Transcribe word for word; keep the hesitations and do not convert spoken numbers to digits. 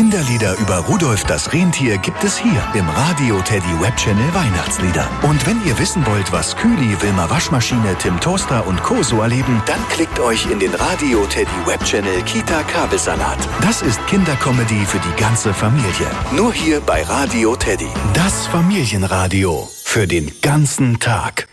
Kinderlieder über Rudolf das Rentier gibt es hier im Radio Teddy Webchannel Weihnachtslieder. Und wenn ihr wissen wollt, was Kühli, Wilma Waschmaschine, Tim Toaster und Co. so erleben, dann klickt euch in den Radio Teddy Webchannel Kita Kabelsalat. Das ist Kindercomedy für die ganze Familie. Nur hier bei Radio Teddy. Das Familienradio für den ganzen Tag.